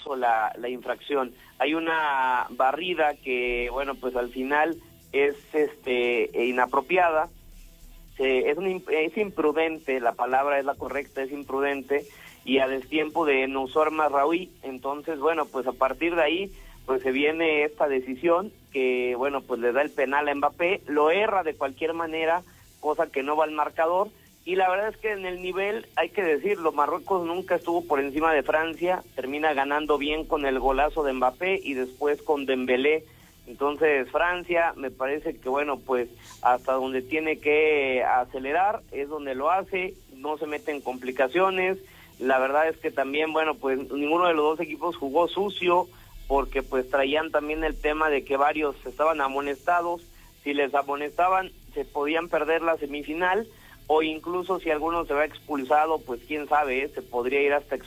caso la infracción. Hay una barrida que, bueno, pues al final es inapropiada, es imprudente, la palabra es la correcta, es imprudente, y a destiempo de Noussair Mazraoui. Entonces, bueno, pues a partir de ahí, pues se viene esta decisión que, bueno, pues le da el penal a Mbappé, lo erra de cualquier manera, cosa que no va al marcador, y la verdad es que en el nivel, hay que decirlo, Marruecos nunca estuvo por encima de Francia, termina ganando bien con el golazo de Mbappé y después con Dembélé. Entonces Francia, me parece que, bueno, pues hasta donde tiene que acelerar es donde lo hace, no se mete en complicaciones. La verdad es que también, bueno, pues ninguno de los dos equipos jugó sucio, porque pues traían también el tema de que varios estaban amonestados. Si les amonestaban, se podían perder la semifinal, o incluso si alguno se va expulsado, pues quién sabe, se podría ir hasta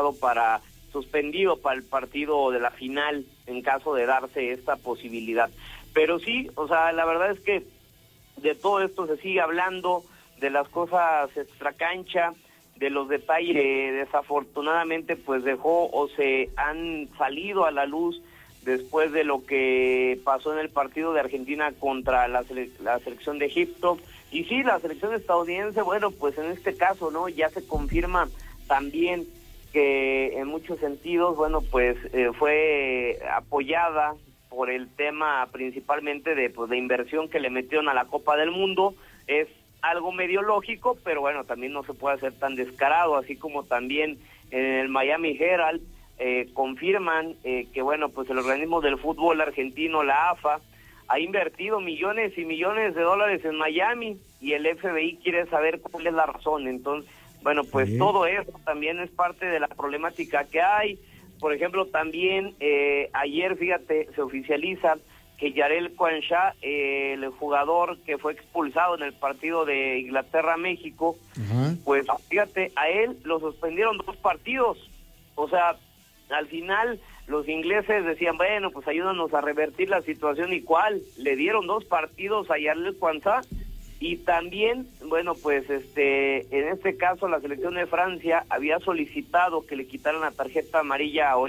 suspendido para el partido de la final, en caso de darse esta posibilidad. Pero sí, o sea, la verdad es que de todo esto se sigue hablando, de las cosas extracancha, de los detalles que desafortunadamente pues dejó o se han salido a la luz después de lo que pasó en el partido de Argentina contra la selección de Egipto. Y sí, la selección estadounidense, bueno, pues en este caso, ¿no? Ya se confirma también que en muchos sentidos, bueno, pues fue apoyada por el tema principalmente de inversión que le metieron a la Copa del Mundo. Es algo medio lógico, pero bueno, también no se puede hacer tan descarado, así como también en el Miami Herald confirman que, bueno, pues el organismo del fútbol argentino, la AFA, ha invertido millones y millones de dólares en Miami, y el FBI quiere saber cuál es la razón. Entonces, bueno, pues todo eso también es parte de la problemática que hay. Por ejemplo, también ayer, fíjate, se oficializa que Yarel Quansah, el jugador que fue expulsado en el partido de Inglaterra-México, pues fíjate, a él lo suspendieron 2 partidos. O sea, al final los ingleses decían, bueno, pues ayúdanos a revertir la situación, y cuál, le dieron 2 partidos a Yarel Quansah. Y también, bueno, pues en este caso la selección de Francia había solicitado que le quitaran la tarjeta amarilla a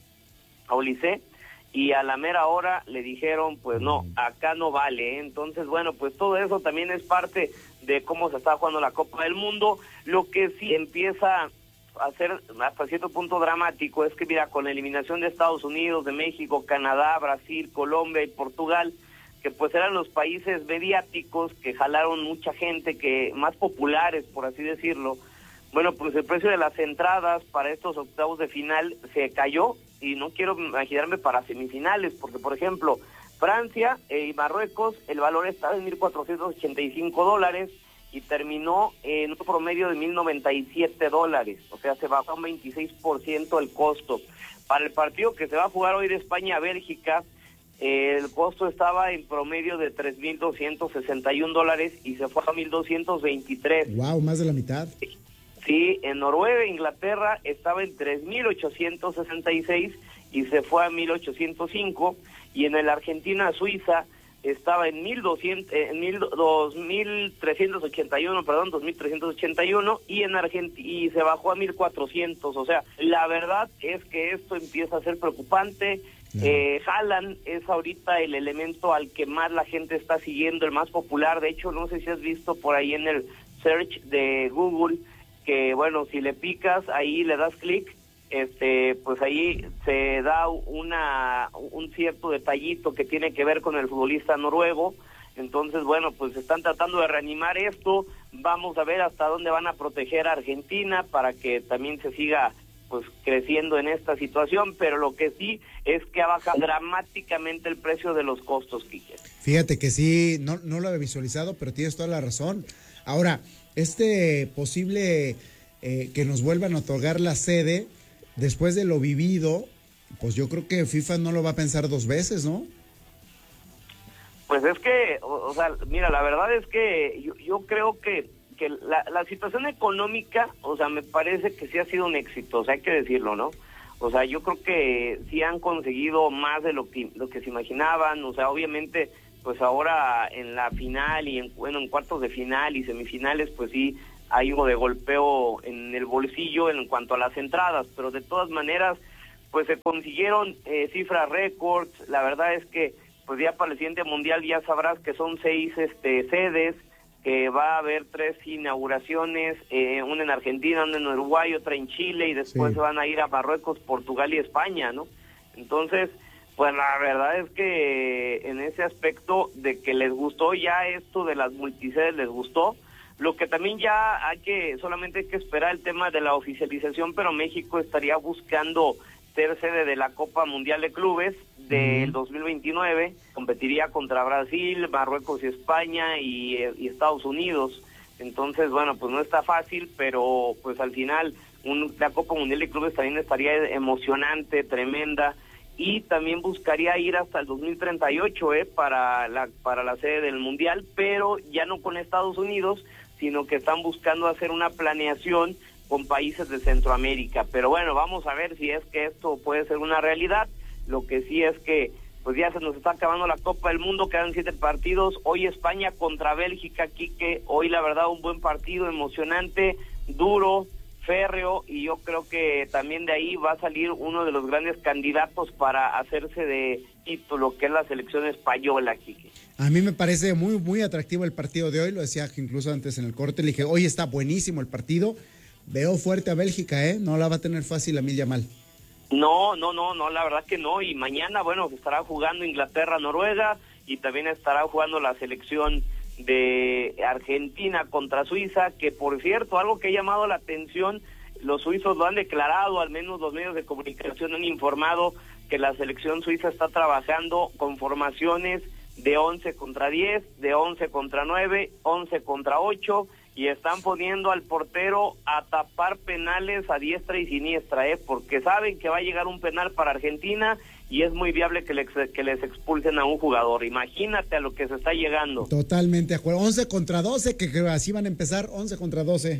Olise, y a la mera hora le dijeron, pues no, acá no vale. Entonces, bueno, pues todo eso también es parte de cómo se está jugando la Copa del Mundo. Lo que sí empieza a ser hasta cierto punto dramático es que, mira, con la eliminación de Estados Unidos, de México, Canadá, Brasil, Colombia y Portugal, que pues eran los países mediáticos que jalaron mucha gente, que más populares, por así decirlo, bueno, pues el precio de las entradas para estos octavos de final se cayó, y no quiero imaginarme para semifinales, porque por ejemplo, Francia y Marruecos, el valor estaba en $1,485 y terminó en un promedio de $1,097, o sea, se bajó un 26% el costo. Para el partido que se va a jugar hoy de España a Bélgica, el costo estaba en promedio de $3,261 y se fue a $1,223. Wow, más de la mitad. Sí, en Noruega, Inglaterra estaba en 3,866 y se fue a 1,805, y en el Argentina, Suiza estaba en 2,381, y se bajó a 1,400. O sea, la verdad es que esto empieza a ser preocupante. Haaland es ahorita el elemento al que más la gente está siguiendo, el más popular. De hecho, no sé si has visto por ahí en el search de Google que, bueno, si le picas, ahí le das clic, pues ahí se da un cierto detallito que tiene que ver con el futbolista noruego. Entonces, bueno, pues están tratando de reanimar esto. Vamos a ver hasta dónde van a proteger a Argentina para que también se siga pues creciendo en esta situación, pero lo que sí es que ha bajado dramáticamente el precio de los costos, Quique. Fíjate que sí, no lo había visualizado, pero tienes toda la razón. Ahora, posible que nos vuelvan a otorgar la sede después de lo vivido, pues yo creo que FIFA no lo va a pensar 2 veces, ¿no? Pues es que, o sea, mira, la verdad es que yo creo que la situación económica, o sea, me parece que sí ha sido un éxito, o sea, hay que decirlo, ¿no? O sea, yo creo que sí han conseguido más de lo que se imaginaban. O sea, obviamente, pues ahora en la final y en cuartos de final y semifinales, pues sí hay algo de golpeo en el bolsillo en cuanto a las entradas, pero de todas maneras, pues se consiguieron cifras récords. La verdad es que pues ya para el siguiente mundial ya sabrás que son 6 sedes, que va a haber 3 inauguraciones, una en Argentina, una en Uruguay, otra en Chile, y después se van a ir a Marruecos, Portugal y España, ¿no? Entonces, pues la verdad es que en ese aspecto de que les gustó ya esto de las multisedes, les gustó. Lo que también ya solamente hay que esperar el tema de la oficialización, pero México estaría buscando ser sede de la Copa Mundial de Clubes del 2029, competiría contra Brasil, Marruecos y España y Estados Unidos. Entonces, bueno, pues no está fácil, pero pues al final la Copa Mundial de Clubes también estaría emocionante, tremenda, y también buscaría ir hasta el 2038 para la sede del Mundial, pero ya no con Estados Unidos, sino que están buscando hacer una planeación con países de Centroamérica. Pero bueno, vamos a ver si es que esto puede ser una realidad. Lo que sí es que pues ya se nos está acabando la Copa del Mundo, quedan 7 partidos. Hoy España contra Bélgica, Quique. Hoy la verdad un buen partido, emocionante, duro, férreo, y yo creo que también de ahí va a salir uno de los grandes candidatos para hacerse de título, que es la selección española, Quique. A mí me parece muy, muy atractivo el partido de hoy, lo decía incluso antes en el corte, le dije, hoy está buenísimo el partido, veo fuerte a Bélgica, no la va a tener fácil Lamine Yamal. No, la verdad que no, y mañana, bueno, estará jugando Inglaterra-Noruega, y también estará jugando la selección de Argentina contra Suiza, que por cierto, algo que ha llamado la atención, los suizos lo han declarado, al menos los medios de comunicación han informado que la selección suiza está trabajando con formaciones de 11 contra 10, de 11 contra 9, 11 contra 8, y están poniendo al portero a tapar penales a diestra y siniestra, porque saben que va a llegar un penal para Argentina y es muy viable que les expulsen a un jugador. Imagínate a lo que se está llegando. Totalmente de acuerdo. 11 contra 12, que así van a empezar, 11 contra 12.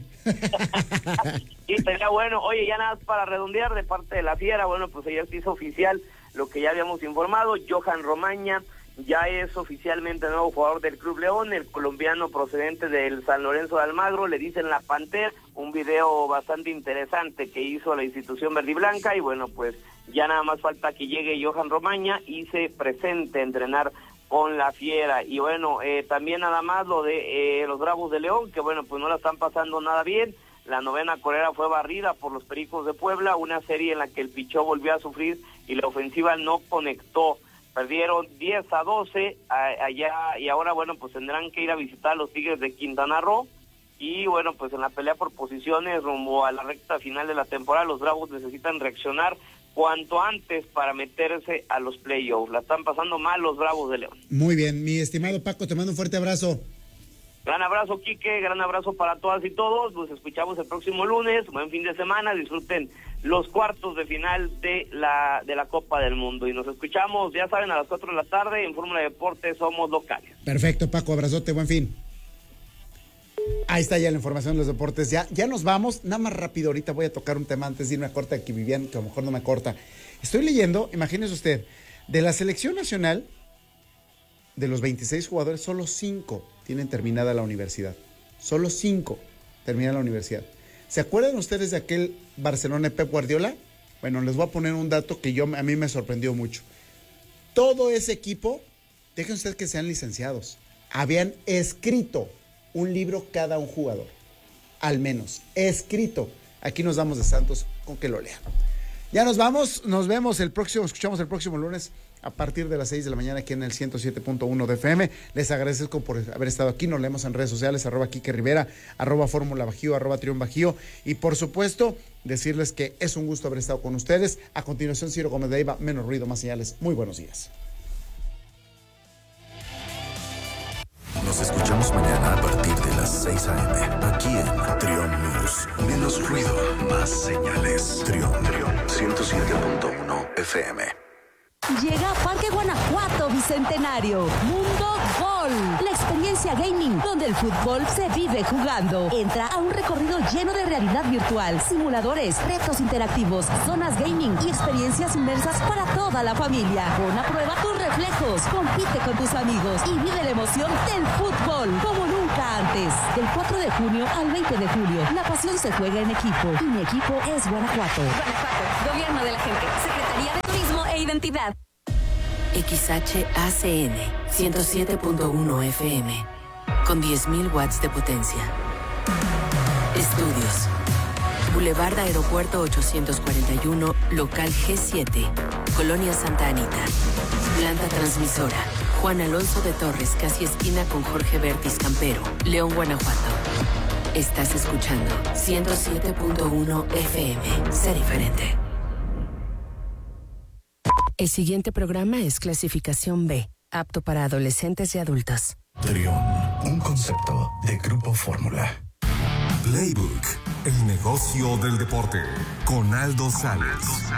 Sí, sería bueno. Oye, ya nada más para redondear de parte de la Fiera, bueno, pues ayer se hizo oficial lo que ya habíamos informado. Johan Romaña ya es oficialmente nuevo jugador del Club León, el colombiano procedente del San Lorenzo de Almagro, le dicen la Pantera, un video bastante interesante que hizo la institución verdiblanca, y bueno, pues ya nada más falta que llegue Johan Romaña y se presente a entrenar con la Fiera. Y bueno, también nada más lo de los Bravos de León, que bueno, pues no la están pasando nada bien. La novena corrida fue barrida por los Pericos de Puebla, una serie en la que el pichó volvió a sufrir y la ofensiva no conectó. Perdieron 10-12 allá, y ahora, bueno, pues tendrán que ir a visitar a los Tigres de Quintana Roo. Y bueno, pues en la pelea por posiciones rumbo a la recta final de la temporada, los Bravos necesitan reaccionar cuanto antes para meterse a los playoffs. La están pasando mal los Bravos de León. Muy bien, mi estimado Paco, te mando un fuerte abrazo. Gran abrazo, Quique, gran abrazo para todas y todos. Nos escuchamos el próximo lunes. Buen fin de semana, disfruten los cuartos de final de la Copa del Mundo. Y nos escuchamos, ya saben, a las 4 de la tarde en Fórmula Deportes Somos Locales. Perfecto, Paco, abrazote, buen fin. Ahí está ya la información de los deportes. Ya nos vamos. Nada más rápido, ahorita voy a tocar un tema antes de irme a corta, que Vivian, que a lo mejor no me corta. Estoy leyendo, imagínese usted, de la selección nacional, de los 26 jugadores, solo 5 tienen terminada la universidad. Solo 5 terminan la universidad. ¿Se acuerdan ustedes de aquel Barcelona de Pep Guardiola? Bueno, les voy a poner un dato que a mí me sorprendió mucho. Todo ese equipo, dejen ustedes que sean licenciados, habían escrito un libro cada un jugador. Al menos, escrito. Aquí nos damos de santos con que lo lean. Ya nos vamos, nos vemos escuchamos el próximo lunes a partir de las 6 de la mañana aquí en el 107.1 de FM. Les agradezco por haber estado aquí. Nos leemos en redes sociales, @Quique Rivera, @Fórmula Bajío, @Trión Bajío. Y por supuesto, decirles que es un gusto haber estado con ustedes. A continuación, Ciro Gómez de Iba, menos ruido, más señales. Muy buenos días. Nos escuchamos mañana a partir de las 6 a.m. aquí en Trión News. Menos ruido, más señales. Trión 107.1 FM. Llega a Parque Guanajuato Bicentenario, Mundo Gol, la experiencia gaming donde el fútbol se vive jugando. Entra a un recorrido lleno de realidad virtual, simuladores, retos interactivos, zonas gaming y experiencias inmersas para toda la familia. Pon a prueba tus reflejos, compite con tus amigos y vive la emoción del fútbol como nunca antes. Del 4 de junio al 20 de julio, la pasión se juega en equipo y mi equipo es Guanajuato. Gobierno de la gente. Secretaría de Turismo e Identidad. XHACN 107.1 FM con 10.000 watts de potencia. Estudios. Boulevard Aeropuerto 841, local G7, Colonia Santa Anita. Planta transmisora. Juan Alonso de Torres, casi esquina con Jorge Bertis Campero, León, Guanajuato. Estás escuchando 107.1 FM. Sé diferente. El siguiente programa es clasificación B, apto para adolescentes y adultos. Trión, un concepto de Grupo Fórmula. Playbook, el negocio del deporte, con Aldo Sales.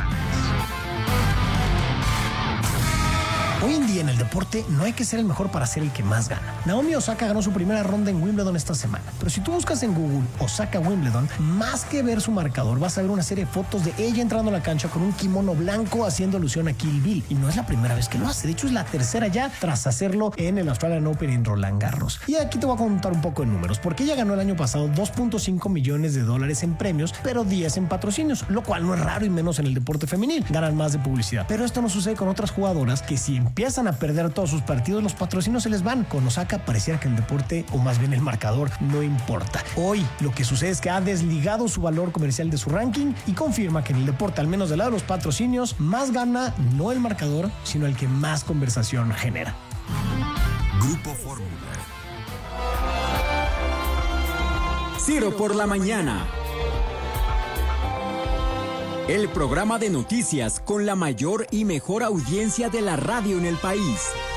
Hoy en día en el deporte no hay que ser el mejor para ser el que más gana. Naomi Osaka ganó su primera ronda en Wimbledon esta semana. Pero si tú buscas en Google Osaka Wimbledon, más que ver su marcador, vas a ver una serie de fotos de ella entrando a la cancha con un kimono blanco haciendo alusión a Kill Bill. Y no es la primera vez que lo hace. De hecho, es la tercera ya tras hacerlo en el Australian Open en Roland Garros. Y aquí te voy a contar un poco de números, porque ella ganó el año pasado $2.5 millones en premios, pero 10 en patrocinios, lo cual no es raro y menos en el deporte femenil. Ganan más de publicidad. Pero esto no sucede con otras jugadoras que si empiezan a perder todos sus partidos, los patrocinios se les van. Con Osaka pareciera que el deporte, o más bien el marcador, no importa. Hoy lo que sucede es que ha desligado su valor comercial de su ranking y confirma que en el deporte, al menos del lado de los patrocinios, más gana no el marcador, sino el que más conversación genera. Grupo Fórmula. Ciro por la mañana. El programa de noticias con la mayor y mejor audiencia de la radio en el país.